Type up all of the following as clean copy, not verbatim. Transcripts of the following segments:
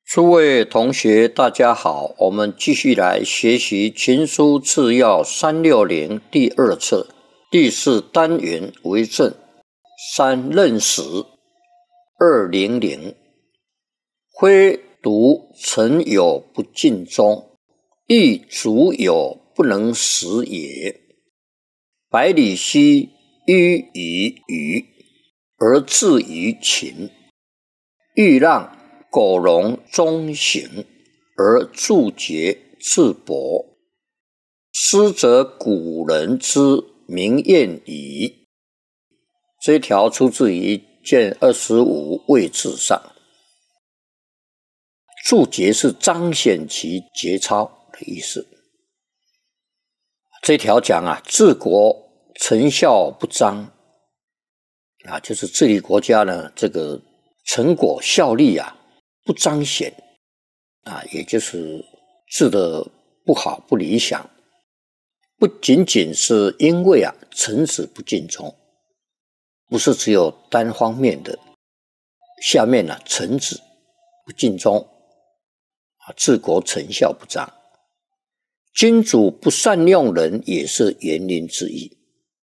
诸位同学大家好，我们继续来学习群书治要360第二册第4单元为正3任史200。非独臣有不尽忠，亦主有不能实也。百里奚迂于虞，而至于秦；豫让苟容中行，而助节自薄。斯则古人之名谚矣。这一条出自于卷25位置上。助节是彰显其节操的意思。这条讲治国成效不彰就是治理国家呢，这个成果效力不彰显也就是治得不好不理想。不仅仅是因为臣子不尽忠，不是只有单方面的，下面臣子不尽忠治国成效不彰。君主不善用人也是原因之一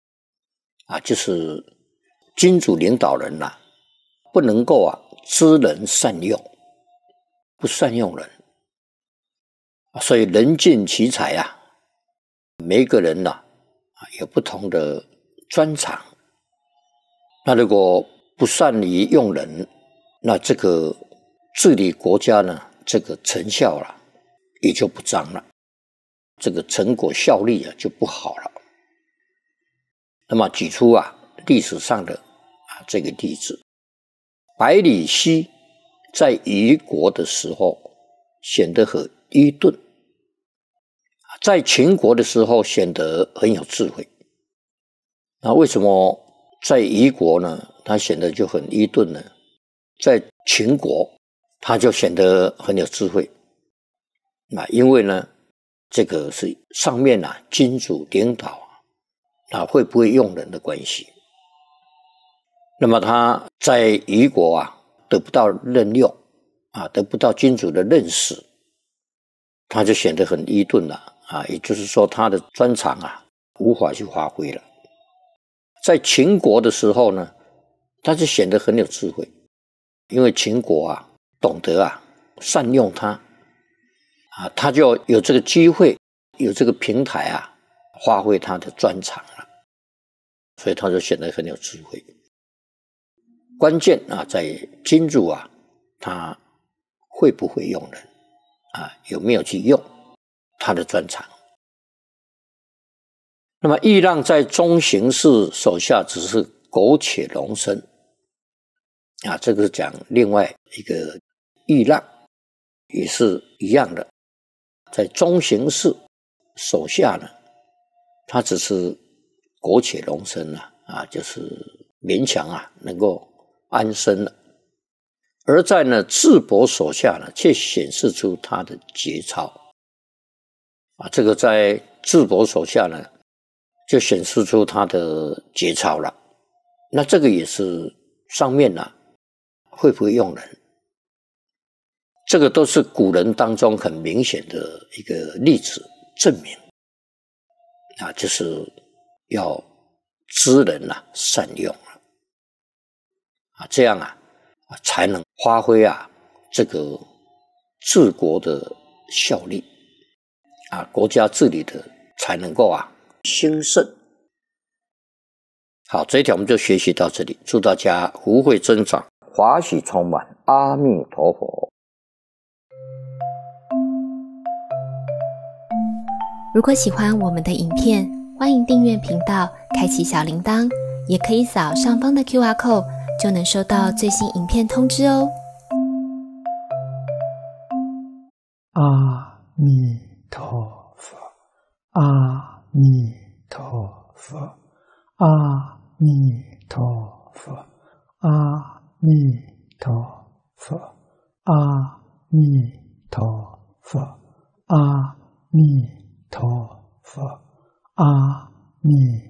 就是君主领导人不能够知人善用，不善用人所以人尽其才每一个人有不同的专长。那如果不善于用人，那这个治理国家呢，这个成效也就不彰了，这个成果效力就不好了。那么举出历史上的这个例子，百里奚在虞国的时候显得很愚钝，在秦国的时候显得很有智慧。那为什么在虞国呢他显得就很愚钝呢？在秦国他就显得很有智慧因为呢这个是上面君主领导会不会用人的关系。那么他在虞国得不到任用得不到君主的认识，他就显得很愚钝了也就是说他的专长无法去发挥了。在秦国的时候呢，他就显得很有智慧，因为秦国懂得善用他他就有这个机会，有这个平台发挥他的专长了，所以他就显得很有智慧。关键在君主他会不会用人有没有去用他的专长。那么豫让在中行氏手下只是苟且容身这个是讲另外一个豫让也是一样的，在中行氏手下呢，他只是苟且容身就是勉强能够安身了。而在智伯手下呢，却显示出他的节操这个在智伯手下呢就显示出他的节操了。那这个也是上面会不会用人，这个都是古人当中很明显的一个例子证明就是要知人善用这样才能发挥这个治国的效力国家治理的才能够兴盛。好，这一条我们就学习到这里，祝大家福慧增长，法喜充满，阿弥陀佛。 如果喜欢我们的影片，欢迎订阅频道，开启小铃铛，也可以扫上方的 QR code， 就能收到最新影片通知哦。 阿弥陀佛，阿弥陀佛，阿弥陀佛，阿弥陀佛，阿弥陀佛，阿弥陀佛，阿弥